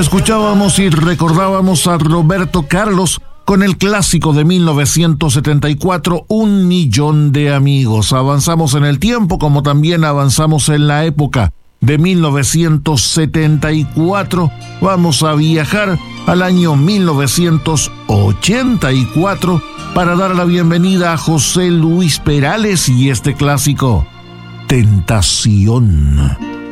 Escuchábamos y recordábamos a Roberto Carlos con el clásico de 1974, Un Millón de Amigos. Avanzamos en el tiempo, como también avanzamos en la época de 1974. Vamos a viajar al año 1984 para dar la bienvenida a José Luis Perales y este clásico, Tentación.